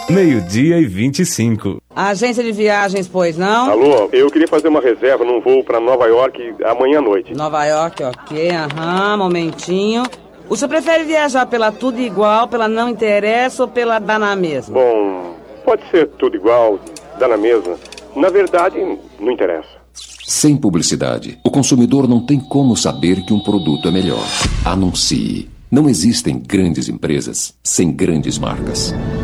12:25. Agência de viagens, pois não? Alô, eu queria fazer uma reserva num voo pra Nova York amanhã à noite. Nova York, ok, momentinho. O senhor prefere viajar pela tudo igual, pela não interessa ou pela dá na mesma? Bom, pode ser tudo igual, dá na mesma. Na verdade, não interessa. Sem publicidade, o consumidor não tem como saber que um produto é melhor. Anuncie. Não existem grandes empresas sem grandes marcas.